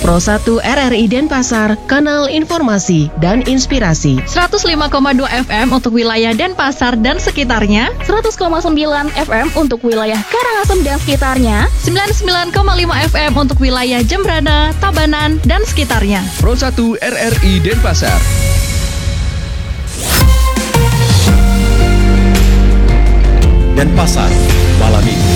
Pro 1 RRI Denpasar, kanal informasi dan inspirasi. 105,2 FM untuk wilayah Denpasar dan sekitarnya. 100,9 FM untuk wilayah Karangasem dan sekitarnya. 99,5 FM untuk wilayah Jembrana, Tabanan, dan sekitarnya. Pro 1 RRI Denpasar. Denpasar malam ini.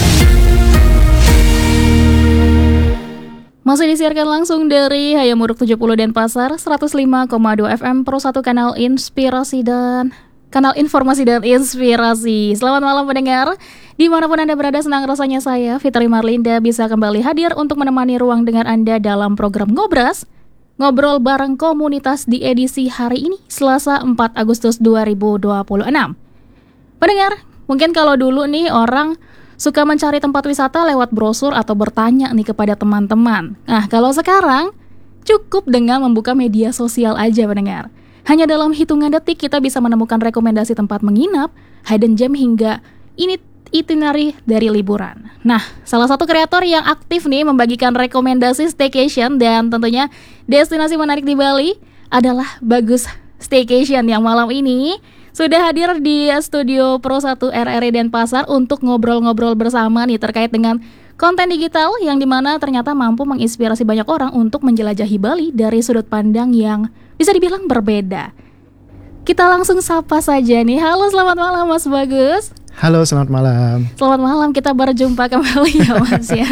Masih disiarkan langsung dari Hayamuruk 70 Denpasar, 105,2 FM Pro 1 kanal inspirasi dan kanal informasi dan inspirasi. Selamat malam pendengar, dimanapun Anda berada, senang rasanya saya Fitri Marlinda bisa kembali hadir untuk menemani ruang dengar Anda dalam program Ngobras, ngobrol bareng komunitas di edisi hari ini, Selasa 4 Agustus 2026. Pendengar, mungkin kalau dulu nih orang suka mencari tempat wisata lewat brosur atau bertanya nih kepada teman-teman. Nah, kalau sekarang cukup dengan membuka media sosial aja pendengar. Hanya dalam hitungan detik kita bisa menemukan rekomendasi tempat menginap, hidden gem hingga itinerary dari liburan. Nah, salah satu kreator yang aktif nih membagikan rekomendasi staycation dan tentunya destinasi menarik di Bali adalah Bagus Staycation yang malam ini sudah hadir di studio Pro 1 RRI Denpasar untuk ngobrol-ngobrol bersama nih terkait dengan konten digital yang dimana ternyata mampu menginspirasi banyak orang untuk menjelajahi Bali dari sudut pandang yang bisa dibilang berbeda. Kita langsung sapa saja nih. Halo, selamat malam Mas Bagus. Halo, selamat malam. Selamat malam, kita berjumpa kembali ya Mas ya.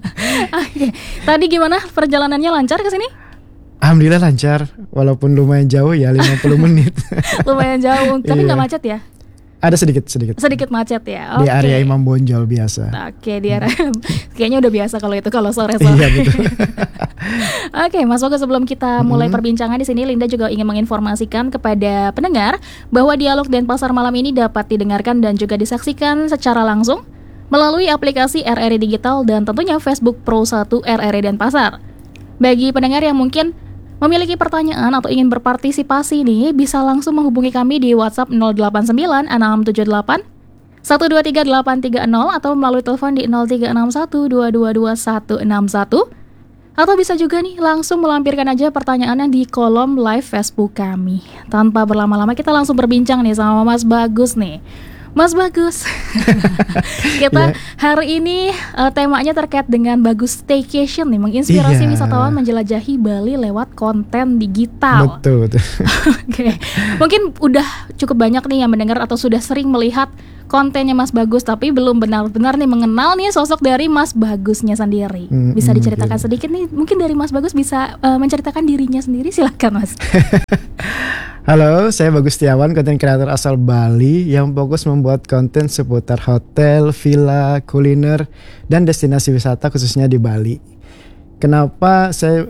Oke. Tadi gimana perjalanannya, lancar ke sini? Alhamdulillah lancar, walaupun lumayan jauh ya, 50 menit. Lumayan jauh, tapi nggak macet ya? Ada sedikit. Sedikit macet ya? Di area Imam Bonjol biasa. Oke, di area kayaknya udah biasa kalau sore-sore. Iya betul. Oke, Mas Bagus, sebelum kita mulai perbincangan di sini, Linda juga ingin menginformasikan kepada pendengar bahwa dialog Denpasar malam ini dapat didengarkan dan juga disaksikan secara langsung melalui aplikasi RRI Digital dan tentunya Facebook Pro 1 RRI Denpasar. Bagi pendengar yang mungkin memiliki pertanyaan atau ingin berpartisipasi nih, bisa langsung menghubungi kami di WhatsApp 089 678 123 830 atau melalui telepon di 0361 222 161. Atau bisa juga nih langsung melampirkan aja pertanyaannya di kolom live Facebook kami. Tanpa berlama-lama kita langsung berbincang nih sama Mas Bagus nih. Mas Bagus, kita hari ini temanya terkait dengan Bagus Staycation nih, menginspirasi wisatawan menjelajahi Bali lewat konten digital. Betul. Oke. Mungkin udah cukup banyak nih yang mendengar atau sudah sering melihat kontennya Mas Bagus, tapi belum benar-benar nih mengenal nih sosok dari Mas Bagusnya sendiri. Bisa diceritakan sedikit nih, mungkin dari Mas Bagus bisa menceritakan dirinya sendiri, silakan Mas. Halo, saya Bagus Setiawan, konten kreator asal Bali yang fokus membuat konten seputar hotel, villa, kuliner, dan destinasi wisata khususnya di Bali. Kenapa saya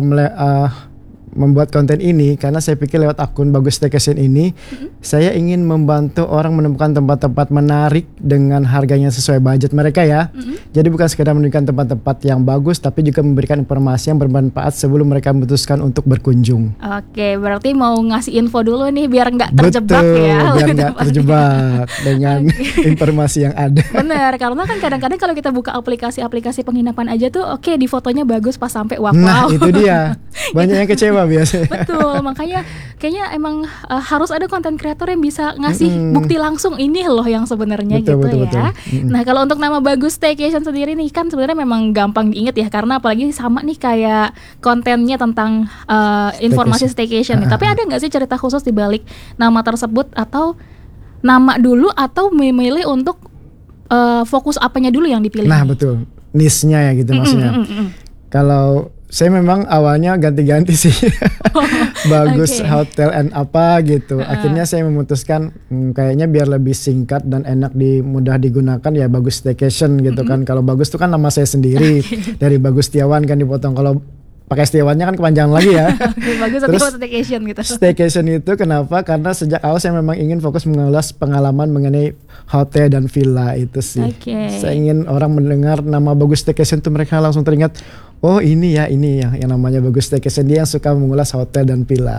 membuat konten ini? Karena saya pikir lewat akun Bagus Staycation ini, saya ingin membantu orang menemukan tempat-tempat menarik dengan harganya sesuai budget mereka ya. Jadi bukan sekedar menunjukkan tempat-tempat yang bagus, tapi juga memberikan informasi yang bermanfaat sebelum mereka memutuskan untuk berkunjung. Oke, berarti mau ngasih info dulu nih biar nggak terjebak. Betul, ya. Biar nggak terjebak dengan informasi yang ada. Benar, karena kan kadang-kadang kalau kita buka aplikasi penginapan aja tuh, oke, di fotonya bagus pas sampai wow. Nah itu dia, banyak yang kecewa biasanya. Betul, makanya kayaknya emang harus ada konten kreator yang bisa ngasih bukti langsung ini loh yang sebenarnya betul. Nah, kalau untuk nama Bagus Staycation sendiri nih kan sebenarnya memang gampang diingat ya, karena apalagi sama nih kayak kontennya tentang informasi staycation nih. Tapi ada nggak sih cerita khusus di balik nama tersebut, atau nama dulu, atau memilih untuk fokus apanya dulu yang dipilih? Nah betul, niche-nya ya gitu maksudnya. Kalau saya memang awalnya ganti-ganti sih. Bagus hotel and apa gitu. Akhirnya saya memutuskan kayaknya biar lebih singkat dan enak mudah digunakan ya Bagus Staycation gitu kan. Kalau Bagus itu kan nama saya sendiri. Dari Bagus Setiawan kan dipotong. Kalau pakai Setiawannya kan kepanjangan lagi ya. Bagus. Terus staycation gitu. Staycation itu kenapa? Karena sejak awal saya memang ingin fokus mengulas pengalaman mengenai hotel dan villa itu sih. Saya ingin orang mendengar nama Bagus Staycation itu mereka langsung teringat, oh ini ya yang namanya Bagus Staycation, dia yang suka mengulas hotel dan villa.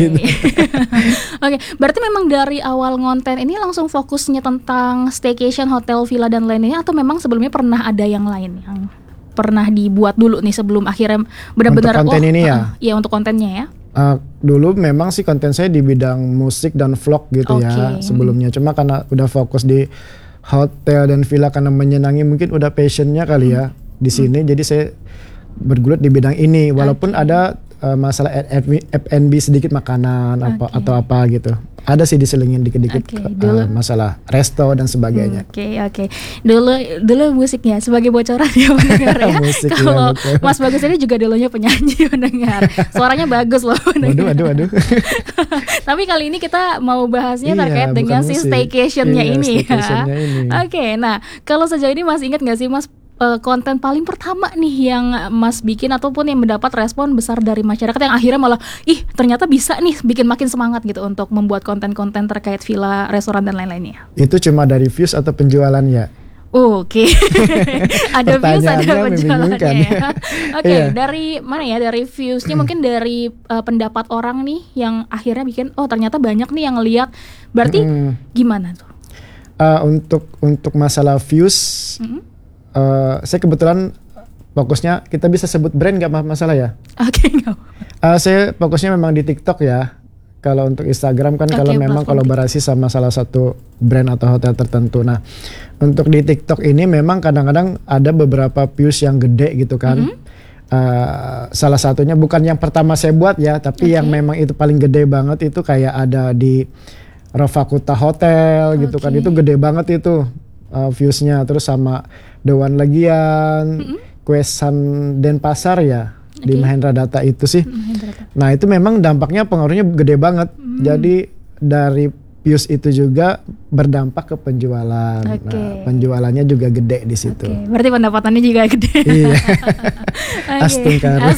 Oke, berarti memang dari awal ngonten ini langsung fokusnya tentang staycation, hotel, villa dan lainnya, atau memang sebelumnya pernah ada yang lain? pernah dibuat dulu nih sebelum akhirnya benar-benar Untuk konten ini ya? Iya, untuk kontennya ya. Dulu memang sih konten saya di bidang musik dan vlog gitu ya sebelumnya. Cuma karena udah fokus di hotel dan villa karena menyenangi, mungkin udah passionnya kali ya di sini. Jadi saya bergulat di bidang ini walaupun ada masalah F&B sedikit makanan atau apa gitu. Ada sih diselingin dikit-dikit masalah resto dan sebagainya. Oke. Dulu musiknya sebagai bocoran ya pendengar ya. Kalau Mas Bagus ini juga dulunya penyanyi pendengar. Suaranya bagus loh pendengar. Waduh. Tapi kali ini kita mau bahasnya terkait dengan si staycation-nya ini ya. Oke, nah kalau sejauh ini Mas ingat nggak sih Mas konten paling pertama nih yang Mas bikin ataupun yang mendapat respon besar dari masyarakat yang akhirnya malah ternyata bisa nih bikin makin semangat gitu untuk membuat konten-konten terkait villa, restoran dan lain-lainnya? Itu cuma dari views atau penjualan ya? Oke. Ada views, ada penjualannya ya. Oke, dari mana ya? Dari viewsnya mungkin dari pendapat orang nih yang akhirnya bikin ternyata banyak nih yang ngeliat. Berarti gimana tuh? Untuk masalah views, saya kebetulan fokusnya, kita bisa sebut brand nggak masalah ya? Oke, nggak. Saya fokusnya memang di TikTok ya. Kalau untuk Instagram kan kalau memang kolaborasi sama salah satu brand atau hotel tertentu. Nah, untuk di TikTok ini memang kadang-kadang ada beberapa views yang gede gitu kan. Salah satunya bukan yang pertama saya buat ya, tapi yang memang itu paling gede banget itu kayak ada di Rovakuta Hotel gitu kan. Itu gede banget itu viewsnya. Terus sama The One Legian, Quesan Denpasar ya, di Mahendra Data itu sih. Nah itu memang dampaknya pengaruhnya gede banget. Jadi dari views itu juga berdampak ke penjualan. Nah, penjualannya juga gede di situ. Berarti pendapatannya juga gede. Iya. Astungkar.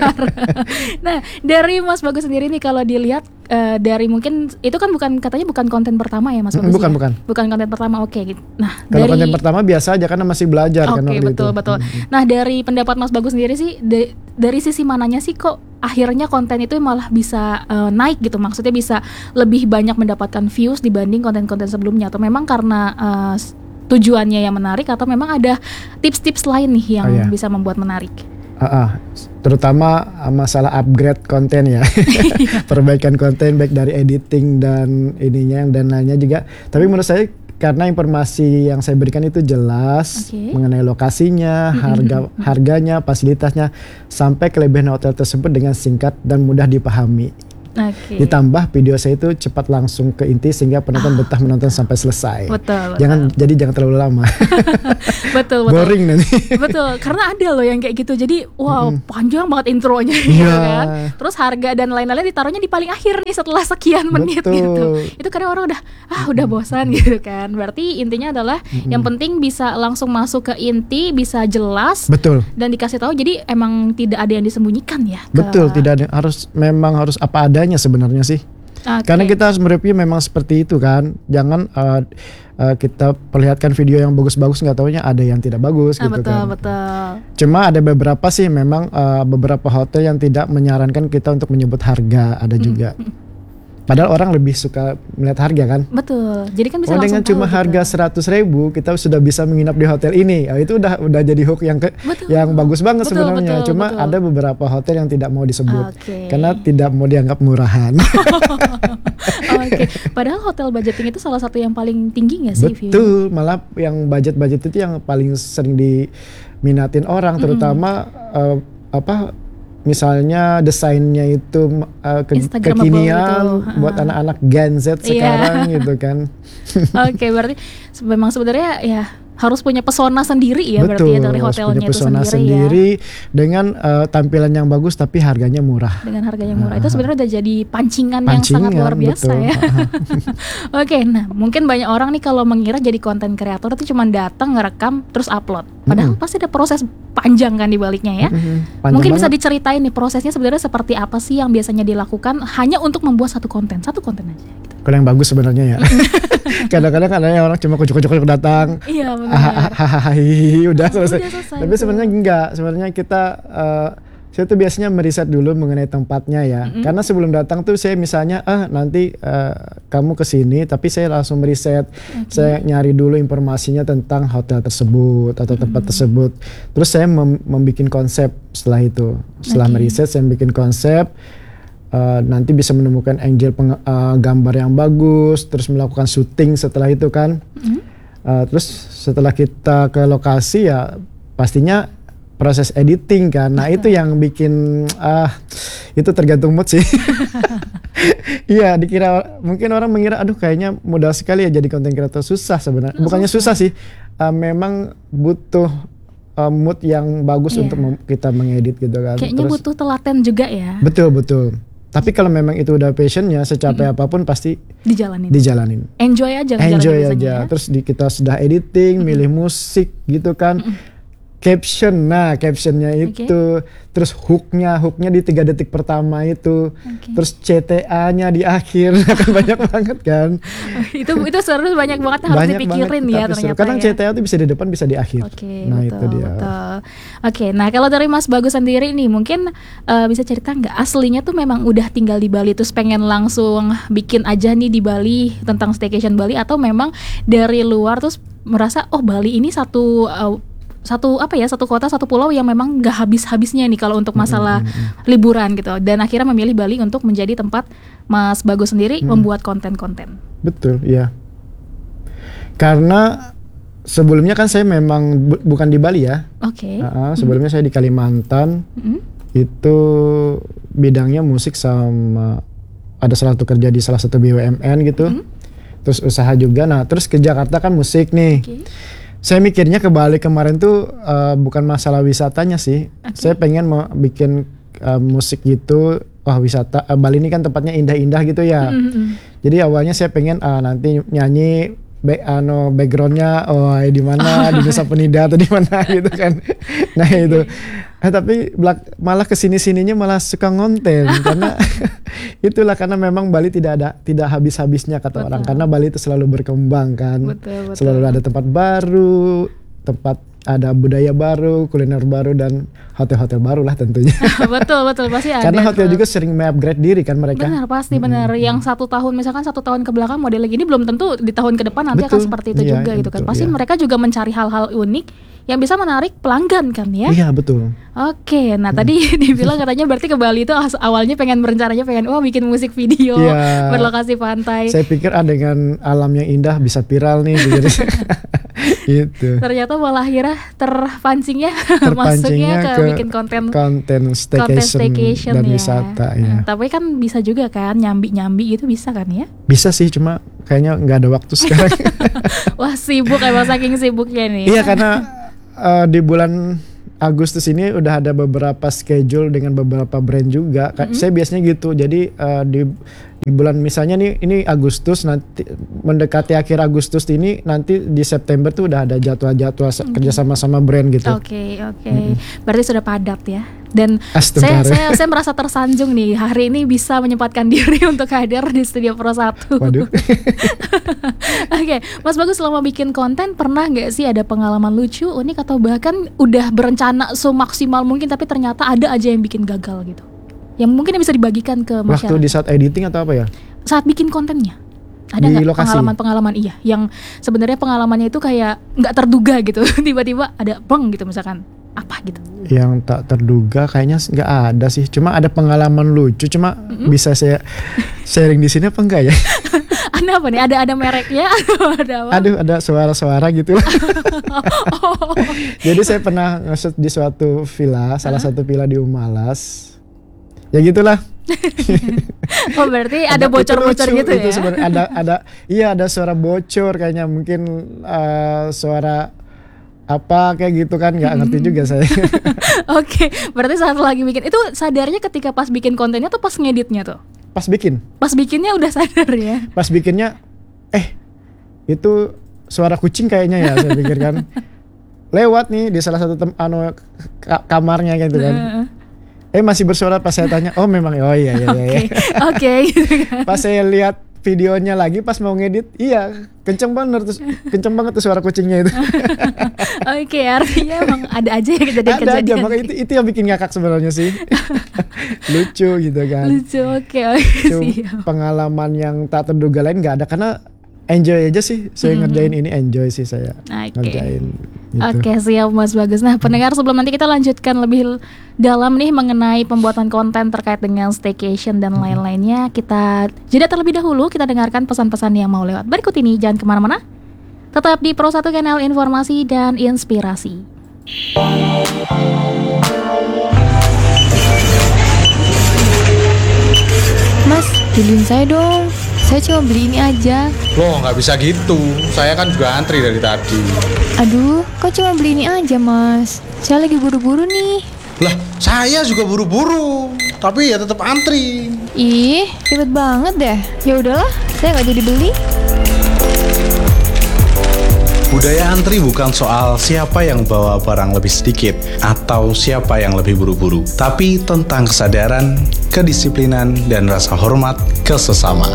Nah, dari Mas Bagus sendiri nih kalau dilihat dari mungkin itu kan katanya bukan konten pertama ya Mas Bagus? Bukan konten pertama. Gitu. Nah, kalau konten pertama biasa aja karena masih belajar kan waktu itu. Betul. Nah, dari pendapat Mas Bagus sendiri sih dari sisi mananya sih kok akhirnya konten itu malah bisa naik gitu, maksudnya bisa lebih banyak mendapatkan views dibanding konten-konten sebelumnya, atau memang karena tujuannya yang menarik, atau memang ada tips-tips lain nih yang bisa membuat menarik? Terutama masalah upgrade konten ya. Perbaikan konten baik dari editing dan ininya dan lainnya juga. Tapi menurut saya karena informasi yang saya berikan itu jelas mengenai lokasinya, harganya, fasilitasnya, sampai kelebihan hotel tersebut dengan singkat dan mudah dipahami. Ditambah video saya itu cepat langsung ke inti sehingga penonton betah menonton sampai selesai. Betul. Jangan terlalu lama. betul. Boring nanti. Betul, karena ada loh yang kayak gitu. Jadi panjang banget intronya gitu kan. Terus harga dan lain-lain ditaruhnya di paling akhir nih setelah sekian menit gitu. Itu kadang orang udah bosan gitu kan. Berarti intinya adalah yang penting bisa langsung masuk ke inti, bisa jelas. Betul. Dan dikasih tahu, jadi emang tidak ada yang disembunyikan ya. Betul, tidak ada, memang harus apa adanya sebenarnya sih. Karena kita harus mereview memang seperti itu kan. Jangan kita perlihatkan video yang bagus-bagus nggak taunya ada yang tidak bagus gitu kan. Betul. Cuma ada beberapa sih memang beberapa hotel yang tidak menyarankan kita untuk menyebut harga, ada juga. Padahal orang lebih suka melihat harga kan. Betul. Jadi kan bisa langsung dengan cuma harga 100.000 kita sudah bisa menginap di hotel ini. Itu udah jadi hook yang bagus banget sebenarnya. Cuma ada beberapa hotel yang tidak mau disebut karena tidak mau dianggap murahan. Padahal hotel budgeting itu salah satu yang paling tinggi nggak sih? Betul. Malah yang budget itu yang paling sering diminatin orang, terutama misalnya desainnya itu kekinian buat anak-anak Gen Z sekarang gitu kan. Berarti memang sebenarnya ya harus punya pesona sendiri ya. Betul, berarti ya dari hotelnya itu sendiri ya. Dengan tampilan yang bagus tapi harganya murah. Dengan harganya murah. Itu sebenarnya udah jadi pancingan yang sangat luar biasa ya. Nah mungkin banyak orang nih kalau mengira jadi konten kreator itu cuma datang, ngerekam, terus upload. Padahal pasti ada proses panjang kan di baliknya ya. Mungkin bisa diceritain nih prosesnya sebenarnya seperti apa sih yang biasanya dilakukan hanya untuk membuat satu konten aja gitu. Kalau yang bagus sebenarnya ya. Kadang-kadang orang cuma kucuk-kucuk datang. Iya benar. Udah selesai. Tapi sebenarnya enggak. Sebenarnya kita saya tuh biasanya meriset dulu mengenai tempatnya ya. Karena sebelum datang tuh saya misalnya nanti kamu kesini, tapi saya langsung meriset. Saya nyari dulu informasinya tentang hotel tersebut atau tempat tersebut. Terus saya membuat konsep setelah itu. Setelah meriset saya bikin konsep. Nanti bisa menemukan angle gambar yang bagus, terus melakukan syuting setelah itu kan. Terus setelah kita ke lokasi ya pastinya proses editing kan. Nah itu yang bikin itu tergantung mood sih. Iya, mungkin orang mengira aduh kayaknya mudah sekali ya jadi content creator. Susah sebenarnya. Bukannya susah sih. Memang butuh mood yang bagus untuk kita mengedit gitu kan. Kayaknya butuh telaten juga ya. Betul. Tapi kalau memang itu udah passionnya, secapek apapun pasti dijalanin. Enjoy aja. Ya. Terus kita sudah editing, milih musik gitu kan. Captionnya itu, terus hooknya di 3 detik pertama itu, terus CTA-nya di akhir kan banyak banget kan. itu seru, banyak banget yang harus dipikirin ya ternyata. Kadang CTA itu bisa di depan bisa di akhir. Nah betul, itu dia. Oke, nah kalau dari Mas Bagus sendiri nih mungkin bisa cerita nggak aslinya tuh memang udah tinggal di Bali terus pengen langsung bikin aja nih di Bali tentang staycation Bali, atau memang dari luar terus merasa oh Bali ini satu kota, satu pulau yang memang gak habis-habisnya nih kalau untuk masalah liburan gitu, dan akhirnya memilih Bali untuk menjadi tempat Mas Bagus sendiri membuat konten-konten. Betul, iya. Karena sebelumnya kan saya memang bukan di Bali ya. Sebelumnya saya di Kalimantan. Itu bidangnya musik sama ada satu kerja di salah satu BUMN gitu. Terus usaha juga. Nah, terus ke Jakarta kan musik nih. Saya mikirnya ke Bali kemarin tuh bukan masalah wisatanya sih. Saya pengen bikin musik gitu. Wah wisata Bali ini kan tempatnya indah-indah gitu ya. Jadi awalnya saya pengen nanti nyanyi backgroundnya di mana di Nusa Penida atau di mana gitu kan. Nah itu. Tapi malah kesini-sininya malah suka ngonten karena itulah, karena memang Bali tidak habis-habisnya kata orang, karena Bali itu selalu berkembang kan. Betul. Selalu ada tempat baru, ada budaya baru, kuliner baru, dan hotel-hotel baru lah tentunya. betul pasti ada. Karena hotel juga sering upgrade diri kan mereka. Benar, pasti benar. Yang misalkan satu tahun kebelakang model gini belum tentu di tahun ke depan nanti akan seperti itu juga gitu kan. Pasti mereka juga mencari hal-hal unik yang bisa menarik pelanggan kan ya. Iya betul. Oke, nah tadi dibilang katanya berarti ke Bali itu awalnya rencananya pengen bikin musik video berlokasi pantai. Saya pikir dengan alam yang indah bisa viral nih gitu. Ternyata malah akhirnya terpancingnya masuknya ke bikin konten staycation dan wisata ya. Tapi kan bisa juga kan nyambi gitu, bisa kan ya? Bisa sih, cuma kayaknya nggak ada waktu sekarang. Wah sibuk emang, saking sibuknya nih. Iya karena di bulan Agustus ini udah ada beberapa schedule dengan beberapa brand juga. Saya biasanya gitu. Jadi di bulan misalnya nih ini Agustus, nanti mendekati akhir Agustus ini, nanti di September tuh udah ada jadwal kerja sama brand gitu. Oke. Berarti sudah padat ya. Dan saya merasa tersanjung nih hari ini bisa menyempatkan diri untuk hadir di Studio Pro 1. Waduh. Oke, Mas Bagus selama bikin konten pernah nggak sih ada pengalaman lucu, unik, atau bahkan udah berencana semaksimal mungkin tapi ternyata ada aja yang bikin gagal gitu? Yang mungkin bisa dibagikan ke masyarakat. Waktu di saat editing atau apa ya? Saat bikin kontennya. Ada nggak pengalaman yang sebenarnya pengalamannya itu kayak nggak terduga gitu, tiba-tiba ada gitu misalkan apa gitu? Yang tak terduga kayaknya nggak ada sih, cuma ada pengalaman lucu, cuma bisa saya sharing di sini apa enggak ya? Ada apa nih? Ada mereknya? Ada suara-suara gitu. Jadi saya pernah nge-shoot di suatu villa, salah satu villa di Umalas. Ya gitulah. Berarti ada bocor-bocor gitu itu ya? Ada suara bocor kayaknya, mungkin suara apa kayak gitu kan, nggak ngerti juga saya. Oke, berarti saat lagi bikin itu sadarnya ketika pas bikin kontennya tuh pas ngeditnya tuh? Pas bikinnya udah sadar ya? Pas bikinnya itu suara kucing kayaknya ya, saya pikir kan. Lewat nih di salah satu kamarnya gitu kan. Masih bersuara. Pas saya tanya, oh memang, iya. Oke, gitu kan. Pas saya lihat videonya lagi pas mau ngedit, iya kenceng banget tuh suara kucingnya itu. Oke, artinya emang ada aja ya kejadian-kejadian. Ada aja, makanya itu yang bikin ngakak sebenarnya sih. Lucu gitu kan. Lucu, oke. Pengalaman yang tak terduga lain nggak ada, karena enjoy aja sih. Saya ngerjain ini, enjoy sih saya ngerjain. Gitu. Oke, siap Mas Bagus. Nah, pendengar, sebelum nanti kita lanjutkan lebih dalam nih mengenai pembuatan konten terkait dengan staycation dan lain-lainnya, kita jeda terlebih dahulu, kita dengarkan pesan-pesan yang mau lewat berikut ini. Jangan kemana-mana, tetap di Pro 1 Kanal Informasi dan Inspirasi. Mas, beliin saya dong. Saya cuma beli ini aja. Loh, nggak bisa gitu. Saya kan juga antri dari tadi. Aduh, kok cuma beli ini aja, Mas? Saya lagi buru-buru nih. Lah, saya juga buru-buru. Tapi ya tetap antri. Ih, ribet banget deh. Ya udahlah, saya nggak jadi beli. Budaya antri bukan soal siapa yang bawa barang lebih sedikit atau siapa yang lebih buru-buru, tapi tentang kesadaran, kedisiplinan, dan rasa hormat ke sesama.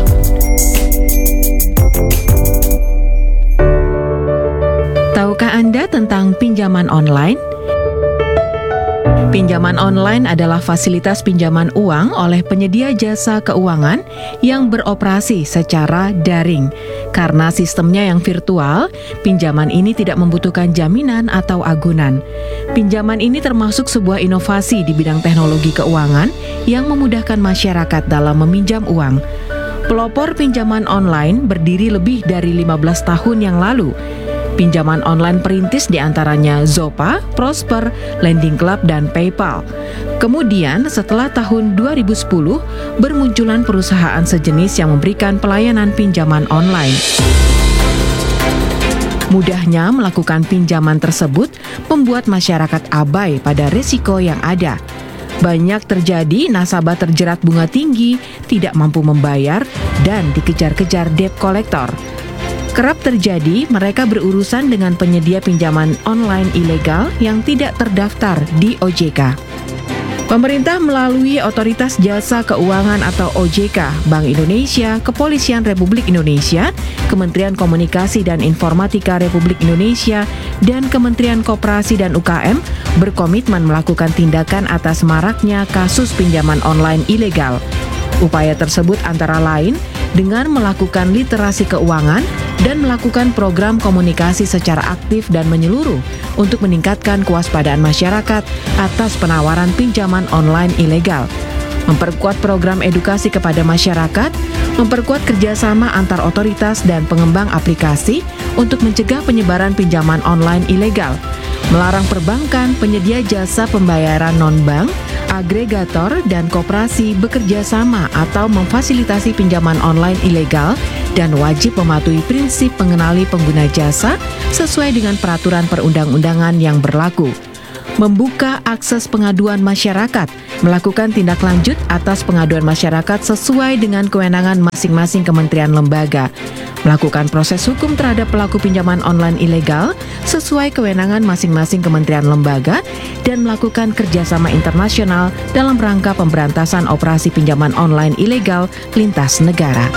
Tahukah Anda tentang pinjaman online? Pinjaman online adalah fasilitas pinjaman uang oleh penyedia jasa keuangan yang beroperasi secara daring. Karena sistemnya yang virtual, pinjaman ini tidak membutuhkan jaminan atau agunan. Pinjaman ini termasuk sebuah inovasi di bidang teknologi keuangan yang memudahkan masyarakat dalam meminjam uang. Pelopor pinjaman online berdiri lebih dari 15 tahun yang lalu. Pinjaman online perintis diantaranya Zopa, Prosper, Lending Club, dan PayPal. Kemudian setelah tahun 2010, bermunculan perusahaan sejenis yang memberikan pelayanan pinjaman online. Mudahnya melakukan pinjaman tersebut membuat masyarakat abai pada risiko yang ada. Banyak terjadi nasabah terjerat bunga tinggi, tidak mampu membayar, dan dikejar-kejar debt collector. Kerap terjadi mereka berurusan dengan penyedia pinjaman online ilegal yang tidak terdaftar di OJK. Pemerintah melalui Otoritas Jasa Keuangan atau OJK, Bank Indonesia, Kepolisian Republik Indonesia, Kementerian Komunikasi dan Informatika Republik Indonesia, dan Kementerian Koperasi dan UKM berkomitmen melakukan tindakan atas maraknya kasus pinjaman online ilegal. Upaya tersebut antara lain dengan melakukan literasi keuangan dan melakukan program komunikasi secara aktif dan menyeluruh untuk meningkatkan kewaspadaan masyarakat atas penawaran pinjaman online ilegal, memperkuat program edukasi kepada masyarakat, memperkuat kerjasama antar otoritas dan pengembang aplikasi untuk mencegah penyebaran pinjaman online ilegal, melarang perbankan, penyedia jasa pembayaran non-bank, agregator, dan koperasi bekerja sama atau memfasilitasi pinjaman online ilegal dan wajib mematuhi prinsip mengenali pengguna jasa sesuai dengan peraturan perundang-undangan yang berlaku. Membuka akses pengaduan masyarakat, melakukan tindak lanjut atas pengaduan masyarakat sesuai dengan kewenangan masing-masing kementerian lembaga, melakukan proses hukum terhadap pelaku pinjaman online ilegal sesuai kewenangan masing-masing kementerian lembaga, dan melakukan kerjasama internasional dalam rangka pemberantasan operasi pinjaman online ilegal lintas negara.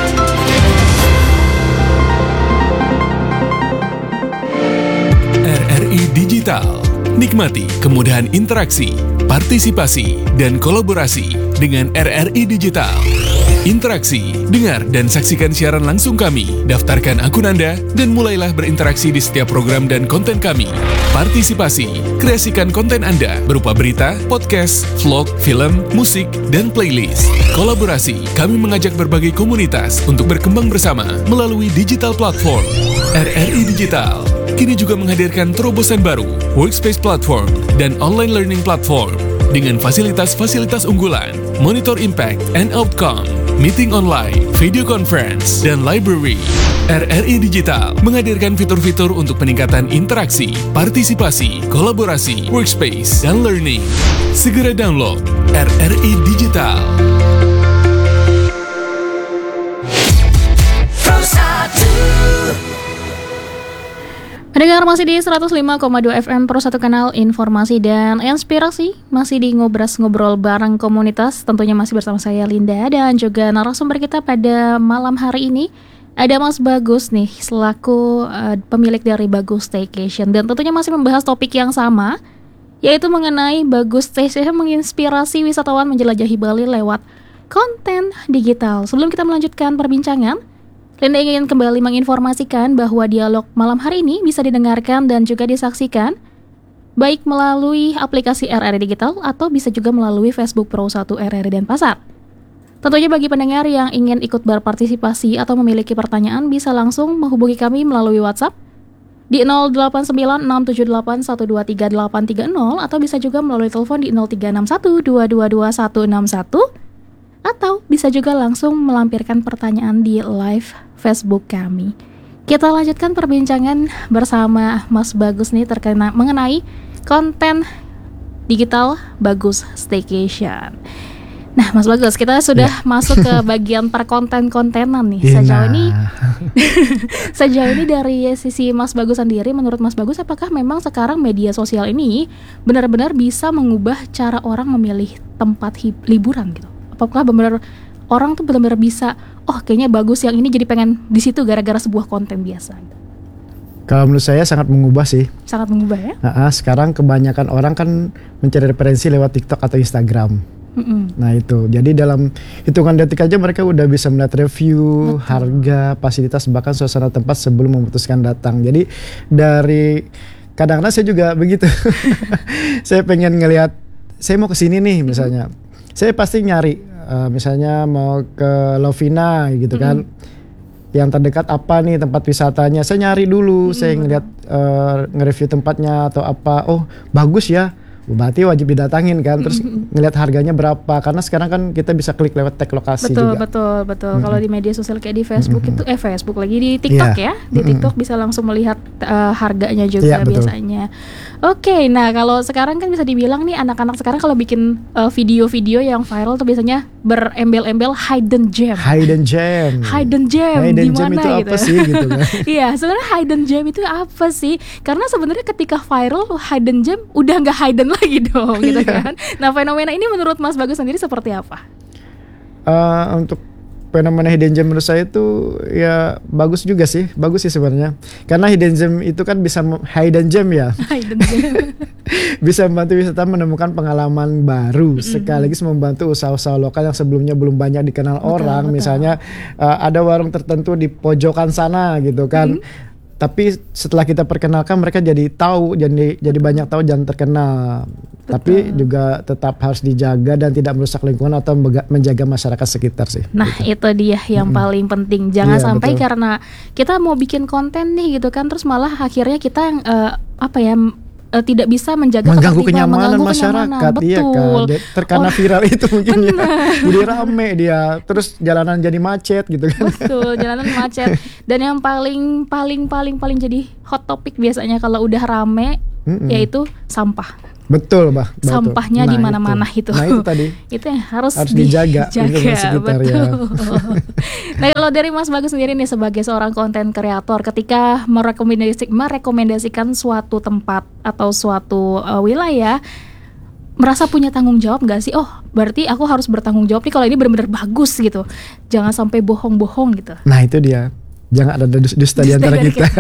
RRI Digital. Nikmati kemudahan interaksi, partisipasi, dan kolaborasi dengan RRI Digital. Interaksi, dengar dan saksikan siaran langsung kami, daftarkan akun Anda, dan mulailah berinteraksi di setiap program dan konten kami. Partisipasi, kreasikan konten Anda berupa berita, podcast, vlog, film, musik, dan playlist. Kolaborasi, kami mengajak berbagai komunitas untuk berkembang bersama melalui digital platform. RRI Digital kini juga menghadirkan terobosan baru, workspace platform, dan online learning platform dengan fasilitas-fasilitas unggulan, monitor impact and outcome, meeting online, video conference, dan library. RRI Digital menghadirkan fitur-fitur untuk peningkatan interaksi, partisipasi, kolaborasi, workspace, dan learning. Segera download RRI Digital. Pendengar masih di 105,2 FM Pro 1 Kanal Informasi dan Inspirasi. Masih di Ngobras-Ngobrol bareng komunitas. Tentunya masih bersama saya Linda dan juga narasumber kita pada malam hari ini. Ada Mas Bagus nih selaku pemilik dari Bagus Staycation. Dan tentunya masih membahas topik yang sama, yaitu mengenai Bagus Staycation menginspirasi wisatawan menjelajahi Bali lewat konten digital. Sebelum kita melanjutkan perbincangan, Linda ingin kembali menginformasikan bahwa dialog malam hari ini bisa didengarkan dan juga disaksikan baik melalui aplikasi RRI Digital atau bisa juga melalui Facebook Pro 1 RRI Denpasar. Tentunya bagi pendengar yang ingin ikut berpartisipasi atau memiliki pertanyaan bisa langsung menghubungi kami melalui WhatsApp di 089678123830 atau bisa juga melalui telepon di 0361222161 atau bisa juga langsung melampirkan pertanyaan di live Facebook kami. Kita lanjutkan perbincangan bersama Mas Bagus nih mengenai konten digital Bagus Staycation. Nah, Mas Bagus, kita sudah masuk ke bagian perkonten-kontenan nih. Sejauh ini dari sisi Mas Bagus sendiri, menurut Mas Bagus, apakah memang sekarang media sosial ini benar-benar bisa mengubah cara orang memilih tempat liburan gitu? Apakah benar-benar orang tuh benar-benar bisa, oh kayaknya bagus yang ini jadi pengen di situ gara-gara sebuah konten biasa? Kalau menurut saya sangat mengubah sih. Sangat mengubah ya? Sekarang kebanyakan orang kan mencari referensi lewat TikTok atau Instagram. Nah itu, jadi dalam hitungan detik aja mereka udah bisa melihat review, harga, fasilitas, bahkan suasana tempat sebelum memutuskan datang. Jadi dari kadang-kadang saya juga begitu. Saya pengen ngelihat, saya mau kesini nih misalnya. Saya pasti nyari, misalnya mau ke Lovina gitu kan, yang terdekat apa nih tempat wisatanya. Saya nyari dulu, saya ngeliat nge-review tempatnya atau apa, oh bagus ya, berarti wajib didatangin kan. Terus ngeliat harganya berapa, karena sekarang kan kita bisa klik lewat tag lokasi juga. Betul. Kalau di media sosial kayak di Facebook itu, Facebook lagi di TikTok ya, di TikTok bisa langsung melihat harganya juga biasanya. Oke, nah kalau sekarang kan bisa dibilang nih anak-anak sekarang kalau bikin video-video yang viral tuh biasanya berembel-embel hidden gem di mana itu gitu. Apa sih gitu kan? Iya, sebenarnya hidden gem itu apa sih? Karena sebenarnya ketika viral hidden gem udah nggak hidden lagi dong gitu kan. Nah, fenomena ini menurut Mas Bagus sendiri seperti apa? Untuk fenomena hidden gem menurut saya itu ya bagus sih sebenarnya. Karena hidden gem itu kan bisa bisa membantu wisatawan menemukan pengalaman baru, sekaligus membantu usaha-usaha lokal yang sebelumnya belum banyak dikenal orang. Misalnya ada warung tertentu di pojokan sana gitu kan. Tapi setelah kita perkenalkan mereka jadi tahu, jadi banyak tahu dan terkenal. Tapi juga tetap harus dijaga dan tidak merusak lingkungan atau menjaga masyarakat sekitar sih. Nah gitu. Itu dia yang paling penting. Jangan sampai karena kita mau bikin konten nih gitu kan, terus malah akhirnya kita yang tidak bisa mengganggu kenyamanan masyarakat. Iya kan, terkena viral itu mungkin ya. Jadi rame dia, terus jalanan jadi macet gitu kan. Betul, jalanan macet. Dan yang paling jadi hot topic biasanya kalau udah rame yaitu sampah. Betul, Bah. Sampahnya di mana-mana itu. Nah, itu tadi. Itu yang harus dijaga sekitar, betul. Ya. Nah, kalau dari Mas Bagus sendiri nih sebagai seorang konten kreator, ketika merekomendasikan suatu tempat atau suatu wilayah, merasa punya tanggung jawab nggak sih? Oh, berarti aku harus bertanggung jawab nih kalau ini benar-benar bagus gitu. Jangan sampai bohong-bohong gitu. Nah, itu dia. Jangan ada dusta di antara kita.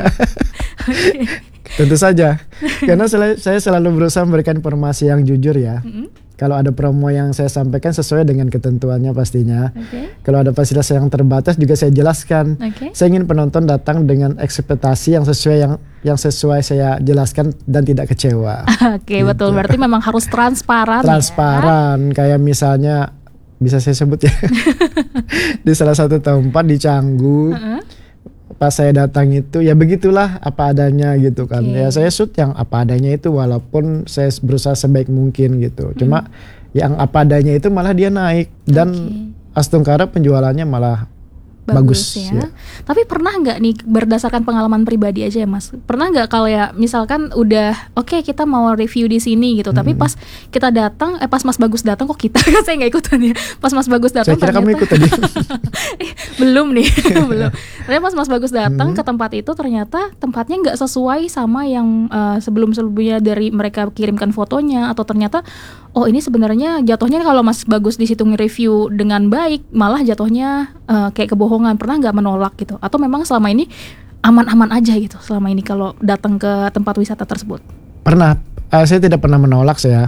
Tentu saja, karena saya selalu berusaha memberikan informasi yang jujur ya. Kalau ada promo yang saya sampaikan sesuai dengan ketentuannya pastinya. Kalau ada fasilitas yang terbatas juga saya jelaskan. Saya ingin penonton datang dengan ekspektasi yang sesuai saya jelaskan dan tidak kecewa. Gitu. Betul. Berarti memang harus transparan. Transparan, kayak misalnya bisa saya sebut ya. Di salah satu tempat di Canggu. Pas saya datang itu ya begitulah apa adanya gitu kan. Ya saya shoot yang apa adanya itu, walaupun saya berusaha sebaik mungkin gitu. Cuma yang apa adanya itu malah dia naik dan astungkara penjualannya malah bagus ya. Tapi pernah nggak nih berdasarkan pengalaman pribadi aja ya Mas? Pernah nggak kalau ya misalkan udah oke, kita mau review di sini gitu, tapi pas kita datang, pas Mas Bagus datang kok kita saya nggak ikutan ya. Pas Mas Bagus datang saya kira kamu ikut tadi. belum nih, belum. Ternyata pas Mas Bagus datang ke tempat itu ternyata tempatnya nggak sesuai sama yang sebelum-sebelumnya dari mereka kirimkan fotonya, atau ternyata oh ini sebenarnya jatuhnya kalau Mas Bagus di situ nge-review dengan baik, malah jatuhnya kayak kebohongan. Pernah nggak menolak gitu? Atau memang selama ini aman-aman aja gitu selama ini kalau datang ke tempat wisata tersebut? Pernah, saya tidak pernah menolak saya.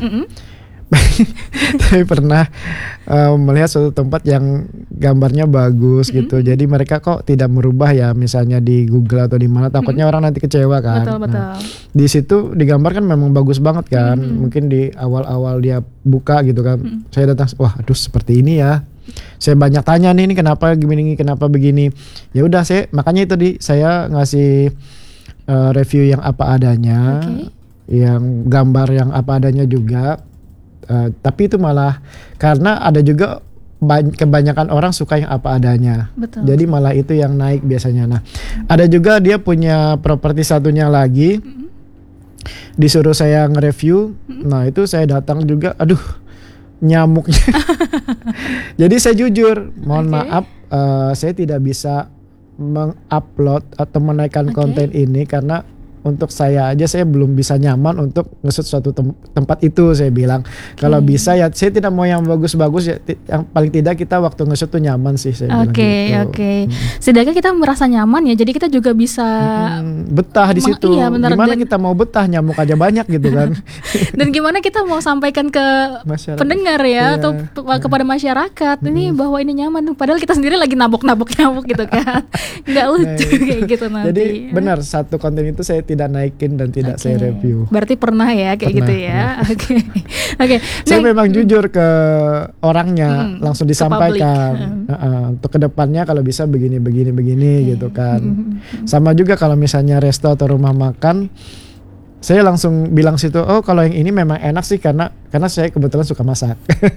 Tapi pernah melihat suatu tempat yang gambarnya bagus gitu. Jadi mereka kok tidak merubah ya, misalnya di Google atau di mana, takutnya orang nanti kecewa kan. Betul. Nah, di situ digambarkan memang bagus banget kan. Mungkin di awal-awal dia buka gitu kan. Saya datang, wah aduh seperti ini ya. Saya banyak tanya nih, ini kenapa begini. Ya udah, makanya itu saya ngasih review yang apa adanya, yang gambar yang apa adanya juga. Tapi itu malah karena ada juga kebanyakan orang suka yang apa adanya. Betul. Jadi malah itu yang naik biasanya. Nah, ada juga dia punya properti satunya lagi, disuruh saya nge-review. Nah itu saya datang juga, aduh nyamuknya. Jadi saya jujur, mohon maaf, saya tidak bisa mengupload atau menaikkan konten ini karena untuk saya aja saya belum bisa nyaman untuk nge-shoot suatu tempat itu. Saya bilang kalau bisa ya saya tidak mau yang bagus-bagus ya, yang paling tidak kita waktu nge-shoot tuh nyaman sih saya bilang gitu. Setidaknya kita merasa nyaman ya, jadi kita juga bisa betah di situ. Iya, benar, gimana kita mau betah, nyamuk aja banyak gitu kan. Dan gimana kita mau sampaikan ke pendengar ya, atau kepada masyarakat ini bahwa ini nyaman, padahal kita sendiri lagi nabok-nabok nyamuk gitu kan. Nggak lucu kayak gitu nanti. Jadi benar, satu konten itu saya tidak naikin dan tidak saya review. Berarti pernah ya kayak gitu ya. Oke. Saya memang jujur ke orangnya, langsung disampaikan. Untuk kedepannya kalau bisa begini gitu kan. Sama juga kalau misalnya resto atau rumah makan, saya langsung bilang situ, oh kalau yang ini memang enak sih karena saya kebetulan suka masak.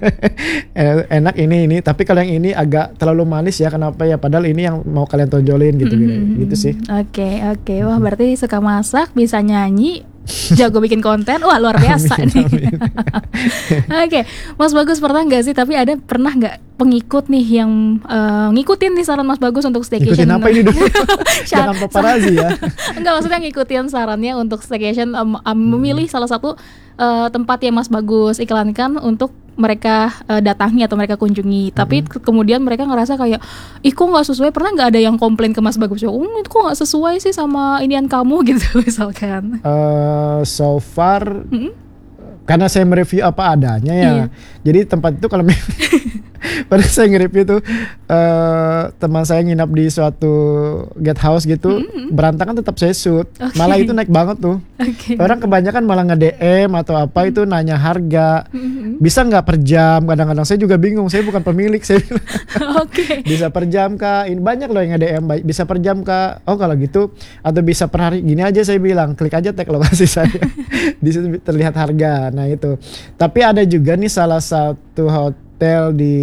Enak ini, tapi kalau yang ini agak terlalu manis ya, kenapa ya, padahal ini yang mau kalian tonjolin gitu sih. Oke. Wah, berarti suka masak, bisa nyanyi, jago bikin konten, wah luar biasa nih. Oke, Mas Bagus pernah nggak sih, pernah nggak pengikut nih yang ngikutin nih saran Mas Bagus untuk staycation? Ngikutin apa ini dulu? Jangan paparazzi ya. Enggak, maksudnya ngikutin sarannya untuk staycation, memilih salah satu tempat yang Mas Bagus iklankan untuk mereka datangi atau mereka kunjungi, tapi kemudian mereka ngerasa kayak, ih kok nggak sesuai. Pernah nggak ada yang komplain ke Mas Bagus, itu kok nggak sesuai sih sama inian kamu gitu misalkan? So far karena saya mereview apa adanya ya, jadi tempat itu kalau pada saya nge-review tuh teman saya nginap di suatu guest house gitu, berantakan tetap saya shoot. Malah itu naik banget tuh. Orang kebanyakan malah nge-DM atau apa itu nanya harga, bisa nggak per jam. Kadang-kadang saya juga bingung, saya bukan pemilik, saya bilang, bisa per jam kah? Ini banyak loh yang nge-DM, bisa per jam kah? Oh kalau gitu, atau bisa per hari. Gini aja saya bilang, klik aja tag lokasi saya. Di situ terlihat harga. Nah itu. Tapi ada juga nih salah satu hotel di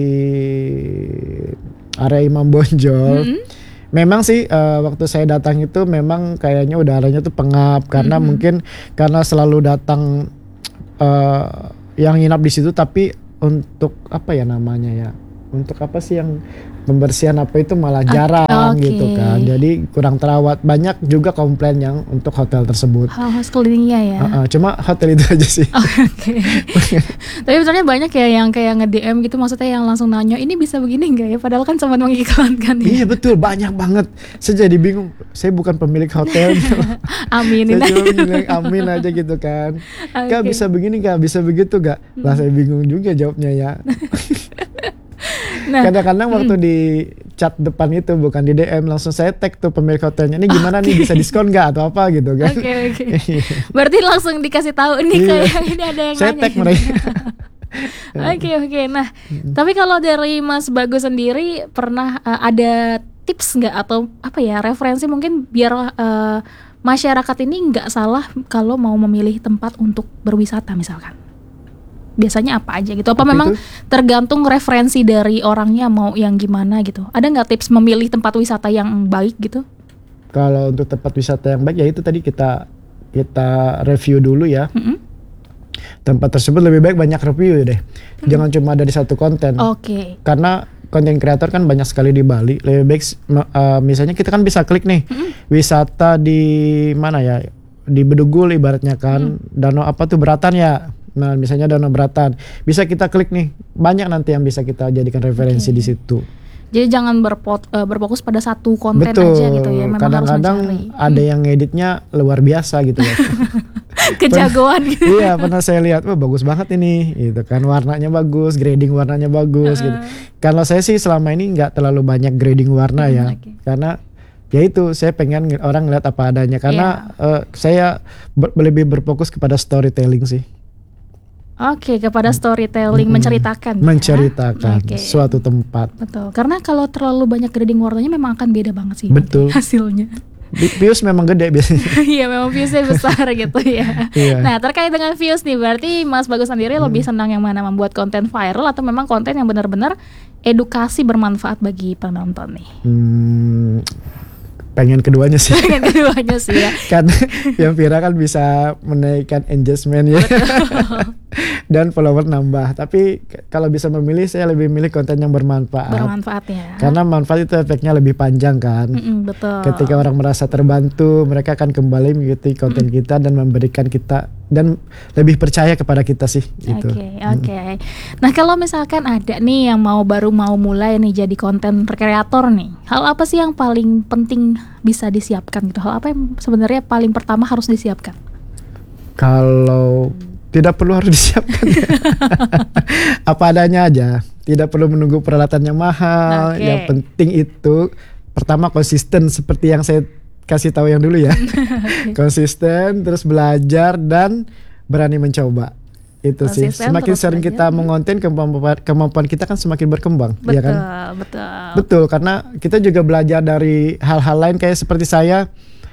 area Imam Bonjol. Memang sih waktu saya datang itu memang kayaknya udaranya tuh pengap karena mungkin karena selalu datang yang nginap di situ, tapi untuk apa ya namanya ya? Untuk apa sih yang pembersihan apa itu malah jarang gitu kan. Jadi kurang terawat. Banyak juga komplain yang untuk hotel tersebut. Hal-hal sekelilingnya ya. Cuma hotel itu aja sih. Tapi sebenarnya banyak ya yang kayak nge-DM gitu, maksudnya yang langsung nanya, ini bisa begini enggak ya? Padahal kan cuma mengiklankan ya. Iya betul, banyak banget. Saya jadi bingung. Saya bukan pemilik hotel. Aminin saya cuma bilang amin aja gitu kan. Kak bisa begini kak, bisa begitu gak? Lah saya bingung juga jawabnya ya. Nah, kadang-kadang waktu di chat depan itu, bukan di DM, langsung saya tag tuh pemilik hotelnya, ini gimana nih, bisa diskon nggak atau apa gitu kan. Berarti langsung dikasih tahu nih kayak ini ada yang saya nanya. tag mereka. Oke. Nah, tapi kalau dari Mas Bagus sendiri pernah ada tips nggak atau apa ya, referensi mungkin biar masyarakat ini nggak salah kalau mau memilih tempat untuk berwisata misalkan? biasanya apa aja gitu? Apa Apa memang itu? tergantung referensi dari orangnya mau yang gimana gitu? Ada nggak tips memilih tempat wisata yang baik gitu? Kalau untuk tempat wisata yang baik ya itu tadi kita review dulu ya. Tempat tersebut lebih baik banyak review deh. Jangan cuma ada di satu konten. Oke. Karena konten kreator kan banyak sekali di Bali. Lebih baik misalnya kita kan bisa klik nih wisata di mana ya? Di Bedugul ibaratnya kan. Danau apa tuh Beratan ya. Nah, misalnya Danau Beratan. Bisa kita klik nih. Banyak nanti yang bisa kita jadikan referensi di situ. Jadi jangan berfokus pada satu konten Betul. aja gitu ya. Memang Kadang-kadang harus mencari. ada yang ngeditnya luar biasa gitu ya. Kejagoan gitu. Iya, pernah saya lihat, wah bagus banget ini, gitu kan, warnanya bagus, grading warnanya bagus, gitu. Kalau saya sih selama ini nggak terlalu banyak grading warna ya, karena ya itu saya pengen orang ngeliat apa adanya, karena saya lebih berfokus kepada storytelling sih. Oke, kepada storytelling, menceritakan. Menceritakan Oke. suatu tempat. Betul, karena kalau terlalu banyak grading warnanya memang akan beda banget sih. Betul. Hasilnya. Views memang gede biasanya. Iya, memang viewsnya besar gitu ya. Iya. Nah, terkait dengan views nih, berarti Mas Bagus sendiri lebih senang yang mana, membuat konten viral atau memang konten yang benar-benar edukasi bermanfaat bagi penonton nih? Pengen keduanya sih. Pengen keduanya sih ya. Karena yang viral kan bisa menaikkan engagement ya. Dan follower nambah. Tapi kalau bisa memilih, saya lebih milih konten yang bermanfaat. Bermanfaat ya. Karena manfaat itu efeknya lebih panjang kan. Betul. Ketika orang merasa terbantu, mereka akan kembali mengikuti konten kita dan memberikan kita dan lebih percaya kepada kita sih gitu. Oke. Nah, kalau misalkan ada nih yang baru mau mulai nih jadi konten kreator nih, hal apa sih yang paling penting bisa disiapkan gitu? Hal apa yang sebenarnya paling pertama harus disiapkan? Kalau tidak perlu harus disiapkan ya. Apa adanya aja. Tidak perlu menunggu peralatan yang mahal. Yang penting itu pertama konsisten seperti yang saya kasih tahu yang dulu ya. Konsisten, terus belajar dan berani mencoba. Itu sih. Semakin sering kita mengonten, kemampuan kita kan semakin berkembang. Betul, ya kan? Betul, karena kita juga belajar dari hal-hal lain kayak seperti saya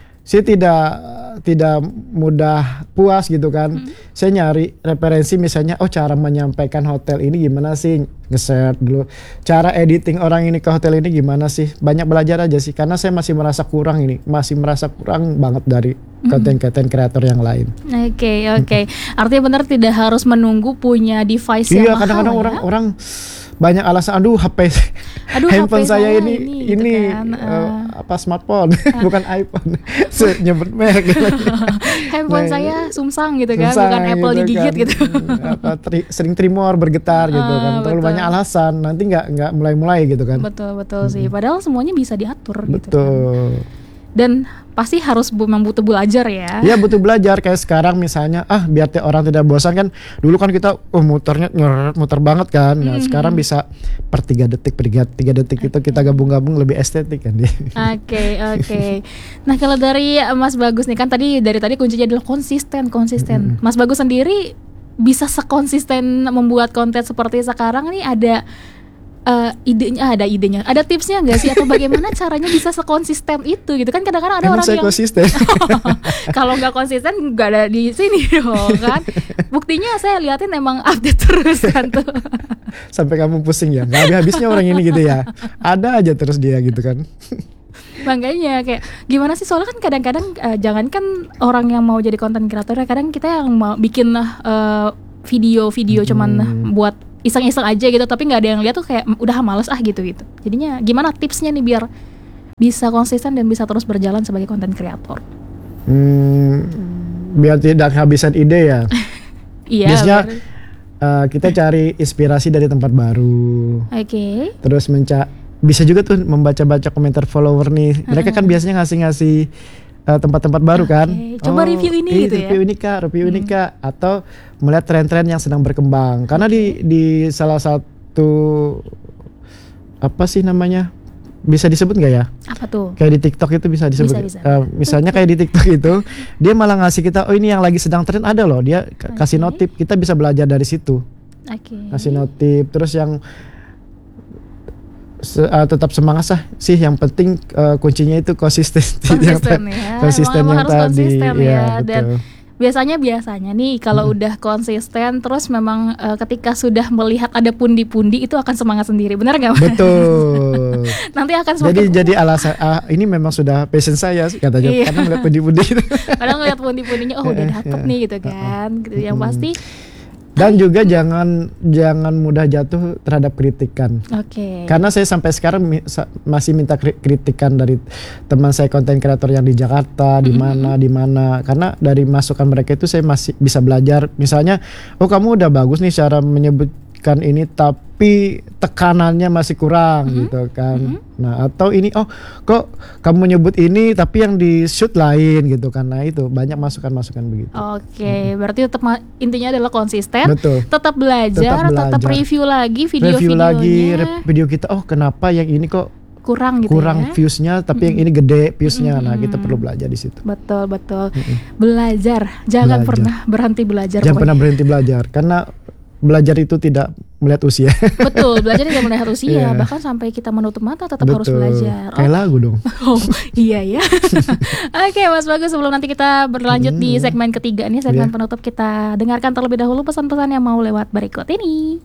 tidak mudah puas gitu kan. Saya nyari referensi misalnya, cara menyampaikan hotel ini gimana sih, nge-share dulu. Cara editing orang ini ke hotel ini gimana sih. Banyak belajar aja sih, karena saya masih merasa kurang banget dari konten-konten kreator yang lain. Oke. Artinya benar tidak harus menunggu punya device yang mahal. Iya, kadang-kadang orang banyak alasan, handphone saya ini gitu kan. Smartphone bukan iPhone. Nyebut merek gitu. Handphone saya Samsung gitu kan, bukan Apple gitu digigit kan. Gitu. Sering tremor, bergetar gitu kan. Terlalu banyak alasan, nanti nggak mulai gitu kan. Betul sih. Padahal semuanya bisa diatur gitu kan. Betul. Dan pasti harus butuh belajar ya. Iya, butuh belajar. Kayak sekarang misalnya biar orang tidak bosan kan. Dulu kan kita muternya muter banget kan. Nah, sekarang bisa per 3 detik itu kita gabung-gabung lebih estetik kan. Oke. Nah, kalau dari Mas Bagus nih kan dari tadi kuncinya adalah konsisten. Mas Bagus sendiri bisa sekonsisten membuat konten seperti sekarang nih, ada idenya, ada tipsnya nggak sih, atau bagaimana caranya bisa sekonsisten itu gitu kan? Kadang-kadang ada orang saya yang konsisten. Kalau nggak konsisten nggak ada di sini dong kan. Buktinya saya liatin emang update terus kan tuh. Sampai kamu pusing ya, nggak habisnya orang ini gitu ya. Ada aja terus dia gitu kan. Makanya kayak gimana sih, soalnya kan kadang-kadang jangankan orang yang mau jadi konten kreator, kadang kita yang mau bikin video-video cuman buat iseng-iseng aja gitu, tapi nggak ada yang lihat tuh kayak udah males gitu. Jadinya gimana tipsnya nih biar bisa konsisten dan bisa terus berjalan sebagai konten kreator? Biar tidak kehabisan ide ya. Iya. Biasanya kita cari inspirasi dari tempat baru. Oke. Terus bisa juga tuh membaca-baca komentar follower nih. Mereka kan biasanya ngasih tempat-tempat baru kan. Coba review ini gitu ya. Review ini kak, atau melihat tren-tren yang sedang berkembang. Karena di salah satu apa sih namanya? Bisa disebut nggak ya? Apa tuh? Kayak di TikTok itu bisa disebut. Bisa. Misalnya kayak di TikTok itu, dia malah ngasih kita, ini yang lagi sedang tren ada loh. Dia kasih notif, kita bisa belajar dari situ. Kasih notif, terus yang tetap semangat sih. Yang penting kuncinya itu konsisten yang harus tadi. konsisten ya. Dan Biasanya nih kalau udah konsisten terus memang ketika sudah melihat ada pundi-pundi itu akan semangat sendiri, benar nggak Mas? Betul. Nanti akan semakin jadi alasan ini memang sudah passion saya katanya, Iya. karena melihat pundi-pundi itu. Kadang ngeliat pundi-pundinya udah dapet nih gitu kan. Gitu. Yang pasti Dan juga jangan mudah jatuh terhadap kritikan. Oke. Karena saya sampai sekarang masih minta kritikan dari teman saya konten kreator yang di Jakarta, di mana. Karena dari masukan mereka itu saya masih bisa belajar. Misalnya, oh kamu udah bagus nih cara menyebutkan ini, tapi tekanannya masih kurang gitu kan. Nah, atau ini, oh kok kamu menyebut ini tapi yang di shoot lain gitu kan. Nah, itu banyak masukan-masukan begitu. Oke, berarti tetap intinya adalah konsisten, Betul. tetap belajar, tetap review lagi Review lagi video-videonya. video kita, oh kenapa yang ini kok kurang gitu kurang ya. viewsnya, tapi yang ini gede viewsnya. Nah, kita perlu belajar di situ. Betul. Belajar, jangan Belajar. pernah berhenti belajar. Jangan pokoknya. pernah berhenti belajar, karena belajar itu tidak melihat usia. Betul, belajar tidak melihat usia, Iya. bahkan sampai kita menutup mata tetap harus belajar. Kayak lagu dong. Oh iya ya. Oke Mas Bagus, sebelum nanti kita berlanjut di segmen ketiga nih, segmen penutup, kita dengarkan terlebih dahulu pesan-pesan yang mau lewat berikut ini.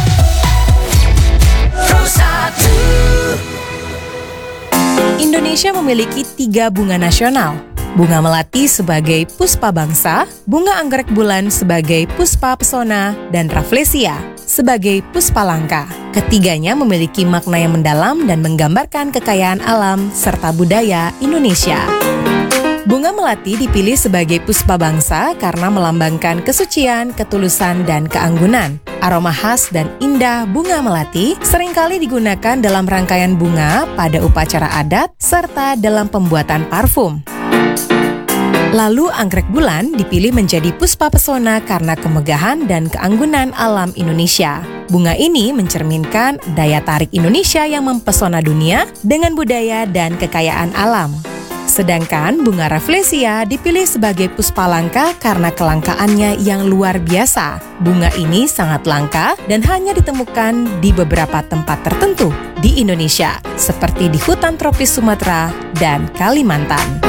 Indonesia memiliki 3 bunga nasional. Bunga melati sebagai puspa bangsa, bunga anggrek bulan sebagai puspa pesona, dan rafflesia sebagai puspa langka. Ketiganya memiliki makna yang mendalam dan menggambarkan kekayaan alam serta budaya Indonesia. Bunga melati dipilih sebagai puspa bangsa karena melambangkan kesucian, ketulusan, dan keanggunan. Aroma khas dan indah bunga melati seringkali digunakan dalam rangkaian bunga pada upacara adat serta dalam pembuatan parfum. Lalu anggrek bulan dipilih menjadi puspa pesona karena kemegahan dan keanggunan alam Indonesia. Bunga ini mencerminkan daya tarik Indonesia yang mempesona dunia dengan budaya dan kekayaan alam. Sedangkan bunga rafflesia dipilih sebagai puspa langka karena kelangkaannya yang luar biasa. Bunga ini sangat langka dan hanya ditemukan di beberapa tempat tertentu di Indonesia, seperti di hutan tropis Sumatera dan Kalimantan.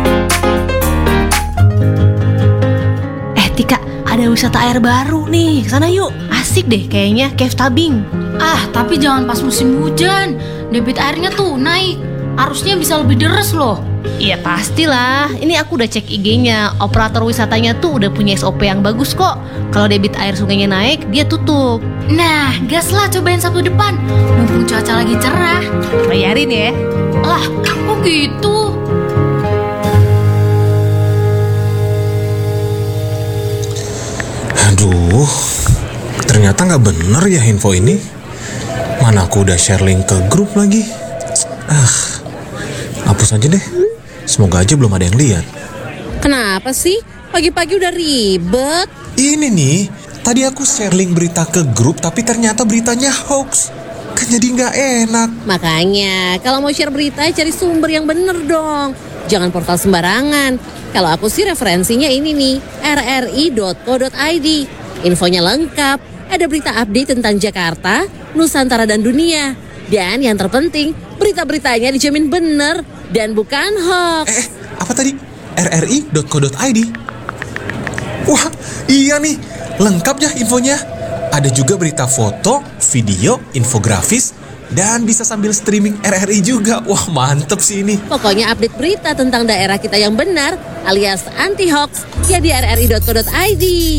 Tika, ada wisata air baru nih, kesana yuk. Asik deh kayaknya, Cave Tabing. Tapi jangan pas musim hujan, debit airnya tuh naik. Arusnya bisa lebih deres loh. Iya pastilah, ini aku udah cek IG-nya. Operator wisatanya tuh udah punya SOP yang bagus kok. Kalau debit air sungainya naik, dia tutup. Nah, gas lah cobain Sabtu depan. Mumpung cuaca lagi cerah. Bayarin ya. Lah, kok gitu? Aduh, ternyata nggak bener ya info ini. Mana aku udah share link ke grup lagi. Hapus aja deh. Semoga aja belum ada yang lihat. Kenapa sih? Pagi-pagi udah ribet. Ini nih, tadi aku share link berita ke grup tapi ternyata beritanya hoax. Kan jadi nggak enak. Makanya, kalau mau share berita cari sumber yang bener dong. Jangan portal sembarangan. Kalau aku sih referensinya ini nih, rri.co.id. Infonya lengkap, ada berita update tentang Jakarta, Nusantara dan dunia. Dan yang terpenting, berita-beritanya dijamin bener dan bukan hoax. Apa tadi? rri.co.id? Wah, iya nih, lengkap ya infonya. Ada juga berita foto, video, infografis, dan bisa sambil streaming RRI juga. Wah, mantep sih ini. Pokoknya update berita tentang daerah kita yang benar alias anti-hoax ya di rri.co.id.